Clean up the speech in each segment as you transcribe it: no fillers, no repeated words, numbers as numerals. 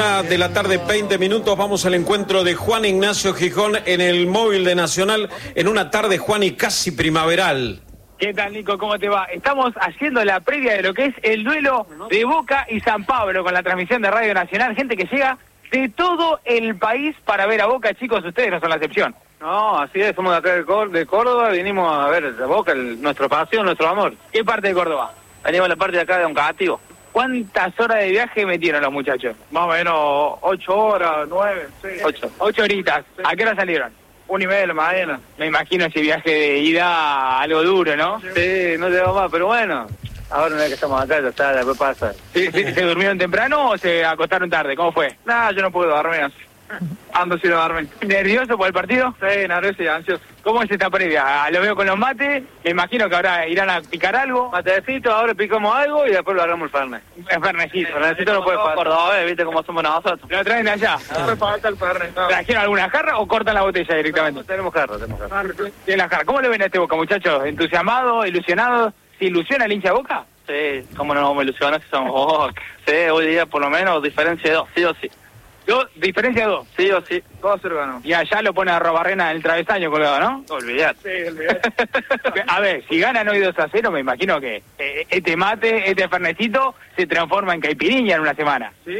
1:20 p.m. Vamos al encuentro de Juan Ignacio Gijón en el móvil de Nacional en una tarde, Juan, y casi primaveral. ¿Qué tal, Nico? ¿Cómo te va? Estamos haciendo la previa de lo que es el duelo de Boca y San Pablo con la transmisión de Radio Nacional. Gente que llega de todo el país para ver a Boca, chicos. Ustedes no son la excepción. No, así es, somos de acá de Córdoba, vinimos a ver a Boca, nuestra pasión, nuestro amor. ¿Qué parte de Córdoba? Venimos a la parte de acá de Oncativo. ¿Cuántas horas de viaje metieron los muchachos? Más o menos 8 horas, 9, sí. 8 horitas. Sí. ¿A qué hora salieron? 1:30 de la mañana. Me imagino ese viaje de ida algo duro, ¿no? Sí, no llegamos más, pero bueno, ahora una vez que estamos acá ya está, después pasa. ¿Se durmieron temprano o se acostaron tarde? ¿Cómo fue? Nada, yo no puedo dormir así. Ando sin dormir. ¿Nervioso por el partido? Sí, nervioso y ansioso. ¿Cómo es esta previa? Lo veo con los mates, me imagino que ahora irán a picar algo. Matecito, ahora picamos algo y después lo agarramos el fernet. El fernecito. El fernecito no puede faltar. Cordobés, viste cómo somos nosotros. ¿Lo traen de allá? No me falta el fernet. No. ¿Trajeron alguna jarra o cortan la botella directamente? No, tenemos jarra. Tienen la jarra. ¿Cómo le ven a este Boca, muchachos? ¿Entusiasmado, ilusionado? ¿Se ilusiona el hincha de Boca? Sí, cómo no nos vamos a ilusionar si somos Boca. Sí, hoy día por lo menos diferencia de 2, sí o sí. Diferencia de 2. Sí o sí, 2-0 ganó. Y allá lo pone a Robarrena en el travesaño colgado, ¿no? Olvidate. Sí, olvidate. A ver, si ganan hoy 2-0, me imagino que este mate, este fernecito, se transforma en caipirinha en una semana. Sí,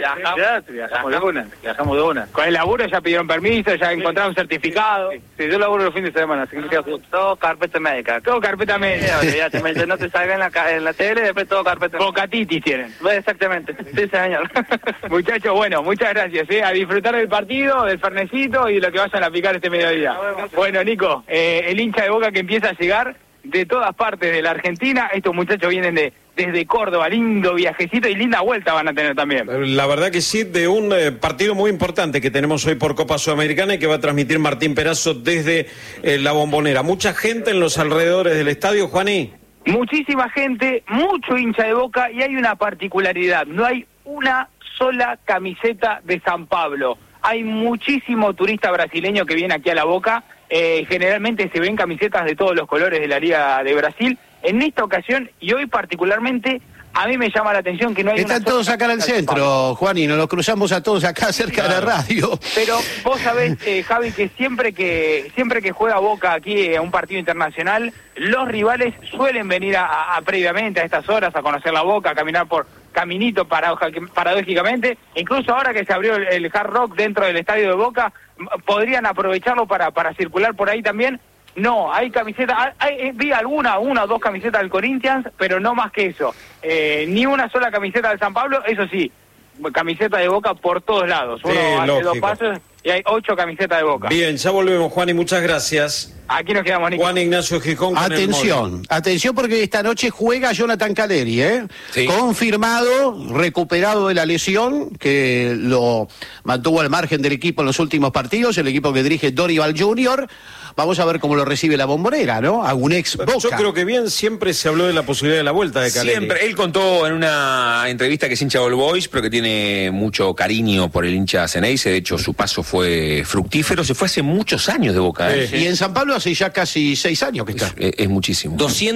viajamos de una. Con el laburo ya pidieron permiso, ya encontraron un certificado. Sí, yo laburo los fines de semana, así que me quedo todo carpeta médica. Todo carpeta médica. Olvidate, no te salga en la tele, después todo carpeta médica. Bocatitis tienen. Exactamente, sí señor. Muchachos, bueno, muchas gracias, a disfrutar del partido, del fernecito y de lo que vayan a picar este mediodía. Bueno, Nico, el hincha de Boca que empieza a llegar de todas partes de la Argentina. Estos muchachos vienen desde Córdoba, lindo viajecito y linda vuelta van a tener también. La verdad que sí, de un partido muy importante que tenemos hoy por Copa Sudamericana y que va a transmitir Martín Perazo desde la Bombonera. Mucha gente en los alrededores del estadio, Juaní. Muchísima gente, mucho hincha de Boca y hay una particularidad, no hay una sola camiseta de San Pablo. Hay muchísimo turista brasileño que viene aquí a la Boca. Generalmente se ven camisetas de todos los colores de la Liga de Brasil. En esta ocasión, y hoy particularmente, a mí me llama la atención que no hay Están todos acá en el centro, Juan, y nos los cruzamos a todos acá cerca de la radio. Pero vos sabés, Javi, que siempre que juega Boca aquí a un partido internacional, los rivales suelen venir previamente a estas horas a conocer la Boca, a caminar por caminito paradójicamente. Incluso ahora que se abrió el Hard Rock dentro del estadio de Boca, podrían aprovecharlo para circular por ahí también. No, hay camisetas, vi una o dos camisetas del Corinthians, pero no más que eso. Ni una sola camiseta del San Pablo, eso sí, camiseta de Boca por todos lados. Uno hace 2 pasos y hay 8 camisetas de Boca. Bien, ya volvemos, Juan, y muchas gracias. Aquí nos quedamos, Nico. Juan Ignacio Gijón. Atención porque esta noche juega Jonathan Caleri, Sí. Confirmado, recuperado de la lesión que lo mantuvo al margen del equipo en los últimos partidos, el equipo que dirige Dorival Jr. Vamos a ver cómo lo recibe la Bombonera, ¿no? A un ex Boca. Yo creo que bien, siempre se habló de la posibilidad de la vuelta de Caleri. Siempre. Él contó en una entrevista que es hincha de All Boys, pero que tiene mucho cariño por el hincha Ceneice. De hecho, su paso fue fructífero. Se fue hace muchos años de Boca. Y en San Pablo hace ya casi 6 años que está. Es muchísimo.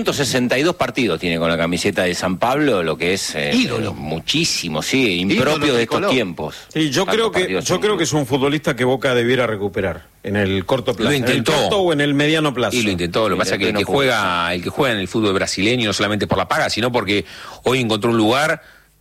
262 partidos tiene con la camiseta de San Pablo, lo que es ídolo. Muchísimo, sí, impropio Ídolo de estos tricolor. tiempos. Sí, yo creo que es un futbolista que Boca debiera recuperar en el corto plazo. Lo intentó. ¿En el corto o en el mediano plazo? Y lo intentó. Lo que pasa es que el que juega en el fútbol brasileño, no solamente por la paga, sino porque hoy encontró un lugar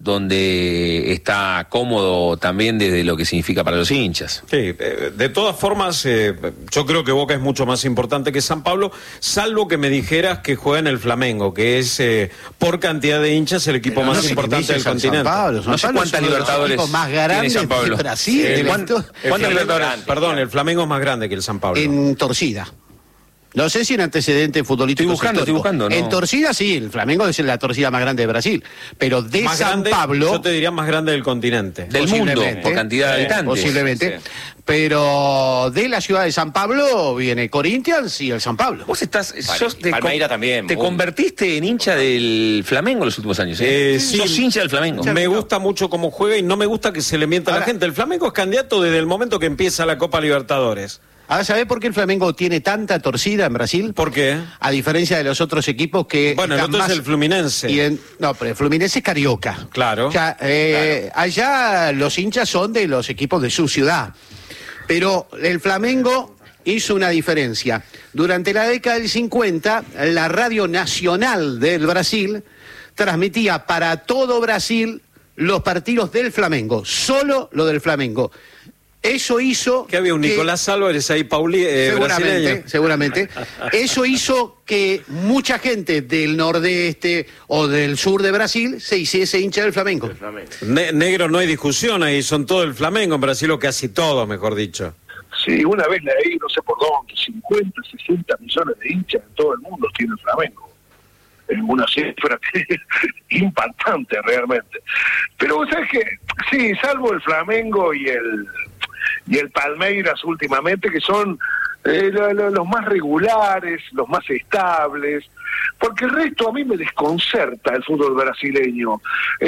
donde está cómodo también desde lo que significa para los hinchas. Sí, de todas formas, yo creo que Boca es mucho más importante que San Pablo, salvo que me dijeras que juega en el Flamengo, que es por cantidad de hinchas el equipo más importante del continente. No sé cuántas Libertadores más grandes tiene San Pablo. de Brasil. ¿Cuántas Libertadores? Perdón, el Flamengo es más grande que el San Pablo. En torcida. No sé si en antecedentes futbolísticos. Estoy buscando. ¿No? En torcida sí, el Flamengo es la torcida más grande de Brasil. Pero de más San grande, Pablo. yo te diría más grande del continente. Del mundo, por cantidad de habitantes. Posiblemente. Sí. Pero de la ciudad de San Pablo viene Corinthians y el San Pablo. Vos estás. Palmeira también. Te convertiste en hincha del Flamengo en los últimos años. Sí. Sos hincha del Flamengo. Me gusta mucho cómo juega y no me gusta que se le mienta a la gente. El Flamengo es candidato desde el momento que empieza la Copa Libertadores. Ahora, ¿sabés por qué el Flamengo tiene tanta torcida en Brasil? ¿Por qué? A diferencia de los otros equipos que... Bueno, el otro es el Fluminense. No, pero el Fluminense es carioca. Claro. O sea, allá los hinchas son de los equipos de su ciudad. Pero el Flamengo hizo una diferencia. Durante la década del 50, la Radio Nacional del Brasil transmitía para todo Brasil los partidos del Flamengo, solo lo del Flamengo. Eso hizo... Que había un Nicolás Álvarez ahí, seguramente. Eso hizo que mucha gente del nordeste o del sur de Brasil se hiciese hincha del Flamengo. Negro, no hay discusión ahí, son todo el Flamengo en Brasil, o casi todo, mejor dicho. Sí, una vez leí, no sé por dónde, 50, 60 millones de hinchas en todo el mundo tiene el Flamengo. Es una cifra impactante realmente. Pero vos sabés que, sí, salvo el Flamengo y el Palmeiras últimamente, que son los más regulares, los más estables, porque el resto a mí me desconcerta el fútbol brasileño.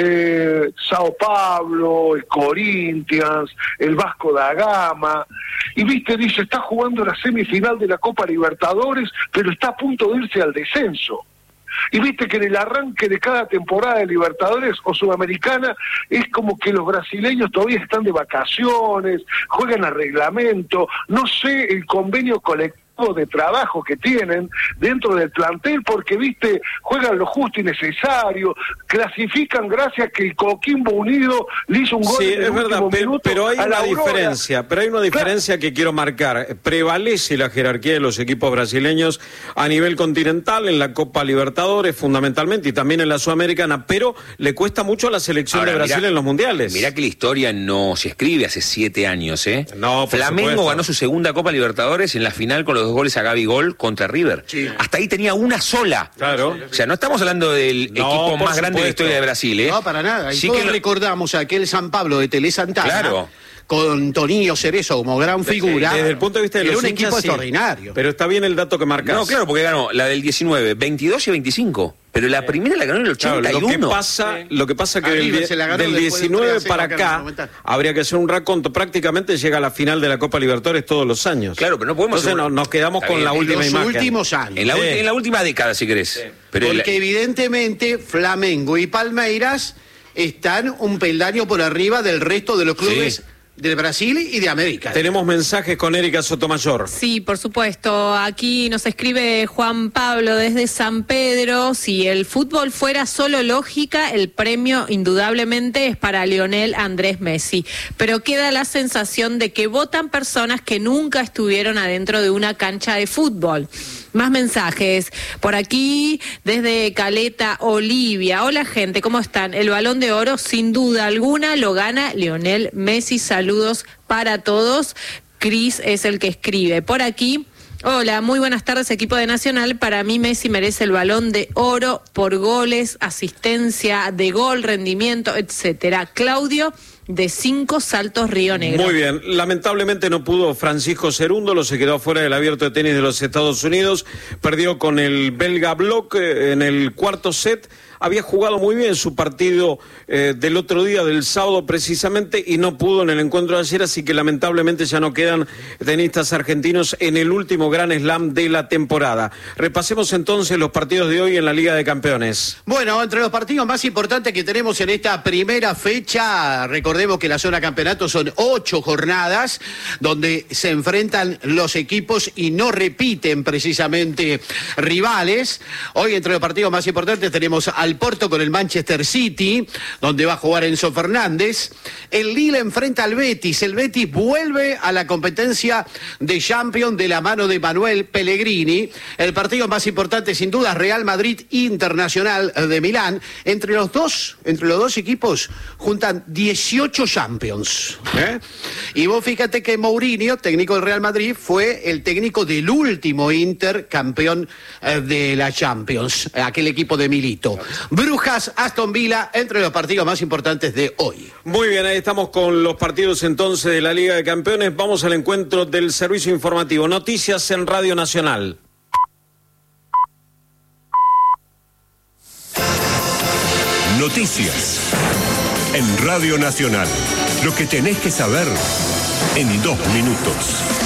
Sao Paulo, el Corinthians, el Vasco da Gama, y viste, dice, está jugando la semifinal de la Copa Libertadores, pero está a punto de irse al descenso. Y viste que en el arranque de cada temporada de Libertadores o Sudamericana es como que los brasileños todavía están de vacaciones, juegan a reglamento, no sé el convenio colectivo de trabajo que tienen dentro del plantel, porque viste, juegan lo justo y necesario, clasifican gracias a que el Coquimbo Unido le hizo un gol. Sí, es verdad, pero hay una diferencia, que quiero marcar. Prevalece la jerarquía de los equipos brasileños a nivel continental, en la Copa Libertadores fundamentalmente y también en la Sudamericana, pero le cuesta mucho a la selección de Brasil en los mundiales. Mirá que la historia no se escribe hace 7 años, ¿eh? No, Flamengo ganó su segunda Copa Libertadores en la final con los 2 goles a Gabigol contra River. Sí. Hasta ahí tenía una sola. Claro. O sea, no estamos hablando del equipo más grande de la historia de Brasil, ¿eh? No, para nada. Y todos recordamos aquel San Pablo de Tele Santana. Claro. Con Toninho Cerezo como gran figura. Desde el punto de vista de los hinchas, era un equipo sí, extraordinario. Pero está bien el dato que marcas. No, claro, porque ganó la del 19, 22 y 25. Pero la primera la ganó en el 81. Claro, lo que pasa que del 19 para acá habría que hacer un raconto. Prácticamente llega a la final de la Copa Libertadores todos los años. Claro, pero no podemos... Entonces nos quedamos con la última imagen. En los últimos años. En la última década, si querés. Sí. Pero porque evidentemente Flamengo y Palmeiras están un peldaño por arriba del resto de los clubes... Sí. De Brasil y de América. Tenemos mensajes con Erika Sotomayor. Sí, por supuesto. Aquí nos escribe Juan Pablo desde San Pedro. Si el fútbol fuera solo lógica, el premio indudablemente es para Lionel Andrés Messi. Pero queda la sensación de que votan personas que nunca estuvieron adentro de una cancha de fútbol. Más mensajes. Por aquí, desde Caleta, Olivia. Hola, gente, ¿cómo están? El Balón de Oro, sin duda alguna, lo gana Lionel Messi. Saludos para todos. Cris es el que escribe. Por aquí, hola, muy buenas tardes, equipo de Nacional. Para mí Messi merece el Balón de Oro por goles, asistencia de gol, rendimiento, etcétera. Claudio de 5 Saltos, Río Negro. Muy bien, lamentablemente no pudo Francisco Cerúndolo, se quedó fuera del Abierto de Tenis de los Estados Unidos, perdió con el belga Bloch en el cuarto set. Había jugado muy bien su partido del otro día, del sábado precisamente, y no pudo en el encuentro de ayer, así que lamentablemente ya no quedan tenistas argentinos en el último Grand Slam de la temporada. Repasemos entonces los partidos de hoy en la Liga de Campeones. Bueno, entre los partidos más importantes que tenemos en esta primera fecha, recordemos que la zona campeonato son 8 jornadas, donde se enfrentan los equipos y no repiten precisamente rivales. Hoy entre los partidos más importantes tenemos al Porto con el Manchester City, donde va a jugar Enzo Fernández. El Lille enfrenta al Betis. El Betis vuelve a la competencia de Champions de la mano de Manuel Pellegrini. El partido más importante, sin duda, Real Madrid Internacional de Milán. Entre los dos equipos juntan 18 Champions. Y vos fíjate que Mourinho, técnico del Real Madrid, fue el técnico del último Inter, campeón de la Champions, aquel equipo de Milito. Brujas, Aston Villa, entre los partidos más importantes de hoy. Muy bien, ahí estamos con los partidos entonces de la Liga de Campeones. Vamos al encuentro del servicio informativo. Noticias en Radio Nacional. Noticias en Radio Nacional. Lo que tenés que saber en 2 minutos.